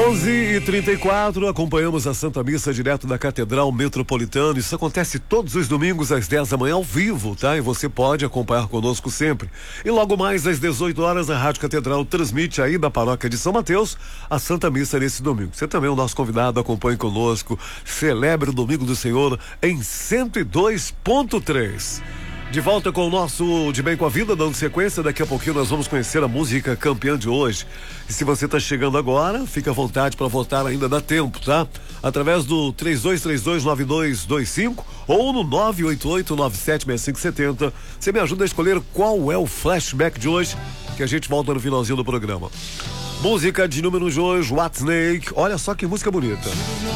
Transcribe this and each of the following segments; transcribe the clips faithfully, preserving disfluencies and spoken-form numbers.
onze e trinta e quatro, acompanhamos a Santa Missa direto da Catedral Metropolitana. Isso acontece todos os domingos às dez da manhã ao vivo, tá? E você pode acompanhar conosco sempre. E logo mais às dezoito horas a Rádio Catedral transmite aí da paróquia de São Mateus a Santa Missa nesse domingo. Você também é o nosso convidado, acompanhe conosco, celebre o Domingo do Senhor em cento e dois ponto três. De volta com o nosso De Bem com a Vida, dando sequência, daqui a pouquinho nós vamos conhecer a música campeã de hoje. E se você está chegando agora, fica à vontade para votar, ainda dá tempo, tá? Através do três dois três dois nove dois dois cinco ou no nove oito oito nove sete seis cinco sete zero. Você me ajuda a escolher qual é o flashback de hoje, que a gente volta no finalzinho do programa. Música de número de hoje, Whitesnake. Olha só que música bonita.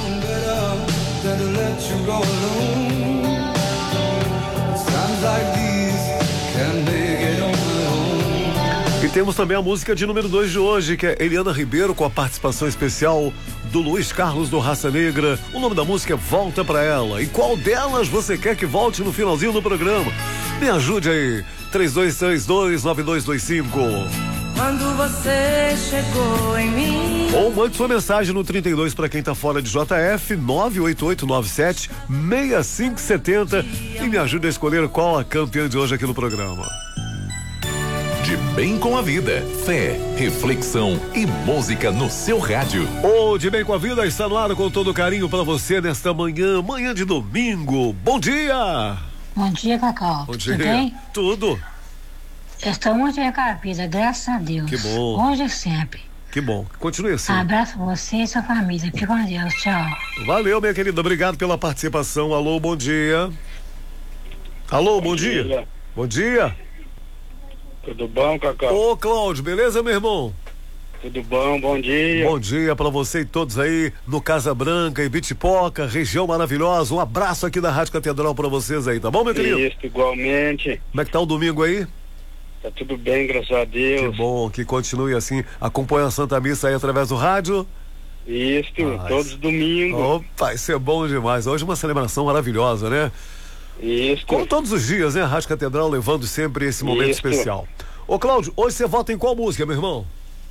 E temos também a música de número dois de hoje, que é Eliana Ribeiro, com a participação especial do Luiz Carlos do Raça Negra. O nome da música é Volta Pra Ela. E qual delas você quer que volte no finalzinho do programa? Me ajude aí, três dois três dois nove dois dois cinco. Quando você chegou em mim. Ou mande sua mensagem no trinta e dois para quem tá fora de J F, nove oito oito nove sete seis cinco sete zero, e me ajude a escolher qual a campeã de hoje aqui no programa. De Bem com a Vida, fé, reflexão e música no seu rádio. O De Bem com a Vida está no ar com todo carinho para você nesta manhã, manhã de domingo. Bom dia! Bom dia, Cacau. Bom dia. Tudo bem? Tudo. Estou muito bem com a vida, graças a Deus. Que bom. Hoje e sempre. Que bom. Continue assim. Abraço pra você e sua família. Fique com Deus. Tchau. Valeu, minha querida. Obrigado pela participação. Alô, bom dia. Alô, bom, bom dia. dia. Bom dia. Tudo bom, Cacau? Ô, Cláudio, beleza, meu irmão? Tudo bom, bom dia. Bom dia pra você e todos aí no Casa Branca e Bitipoca, região maravilhosa. Um abraço aqui da Rádio Catedral pra vocês aí, tá bom, meu querido? Isso, igualmente. Como é que tá o domingo aí? Tá tudo bem, graças a Deus. Que bom, que continue assim. Acompanha a Santa Missa aí através do rádio. Isso, ah, todos os domingos. Opa, isso é bom demais. Hoje uma celebração maravilhosa, né? Isso. Como todos os dias, né? A Rádio Catedral levando sempre esse momento Isso. especial. Ô, Cláudio, hoje você vota em qual música, meu irmão?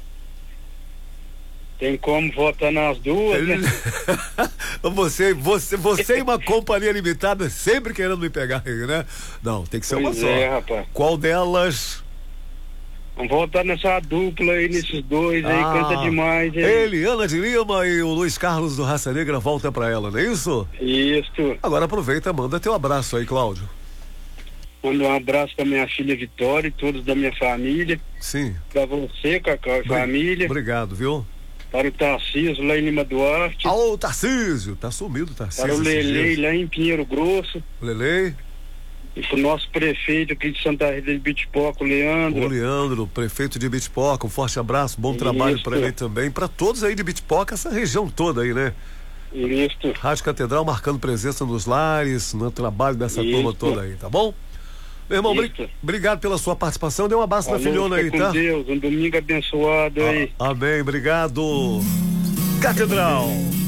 Tem como votar nas duas, Ele... né? você, você, você e uma companhia limitada sempre querendo me pegar aí, né? Não, tem que ser pois uma é, só. Rapaz. Qual delas? Vamos voltar nessa dupla aí, nesses dois aí, ah, canta demais. Hein? Eliana de Lima e o Luiz Carlos do Raça Negra, Volta Pra Ela, não é isso? Isso. Agora aproveita, manda teu abraço aí, Cláudio. Manda um abraço pra minha filha Vitória e todos da minha família. Sim. Pra você, Cacau, e Bri- família. Obrigado, viu? Para o Tarcísio, lá em Lima Duarte. Alô, Tarcísio, tá sumido, Tarcísio. Para o Lelei, lá em Pinheiro Grosso. Lelei. E pro nosso prefeito aqui de Santa Rita de Bitipoca, o Leandro. O Leandro, prefeito de Bitipoca, um forte abraço, bom trabalho para ele também, para todos aí de Bitipoca, essa região toda aí, né? Isso. Rádio Catedral marcando presença nos lares, no trabalho dessa Isso. turma toda aí, tá bom? Meu irmão, bri- obrigado pela sua participação, dê um abraço na filhona aí, com tá? Deus, um domingo abençoado aí. Ah, amém, obrigado. Catedral.